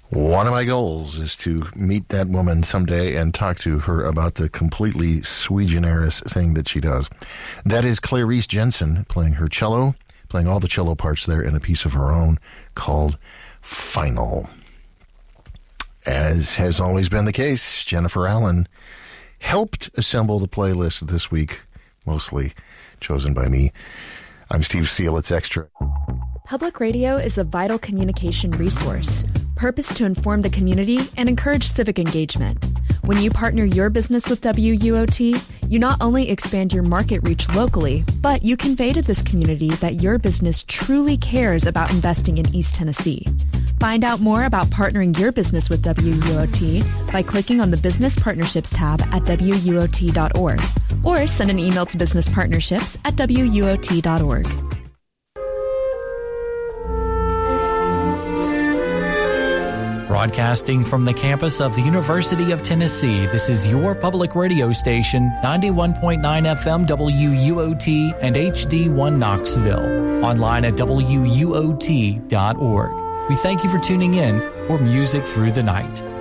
One of my goals is to meet that woman someday and talk to her about the completely sui generis thing that she does. That is Clarice Jensen playing her cello, playing all the cello parts there in a piece of her own called Final. As has always been the case, Jennifer Allen helped assemble the playlist this week, mostly chosen by me. I'm Steve Seal. It's Extra. Public radio is a vital communication resource, purposed to inform the community and encourage civic engagement. When you partner your business with WUOT, you not only expand your market reach locally, but you convey to this community that your business truly cares about investing in East Tennessee. Find out more about partnering your business with WUOT by clicking on the Business Partnerships tab at WUOT.org or send an email to businesspartnerships@WUOT.org. Broadcasting from the campus of the University of Tennessee, this is your public radio station, 91.9 FM WUOT and HD1 Knoxville. Online at WUOT.org. We thank you for tuning in for Music Through the Night.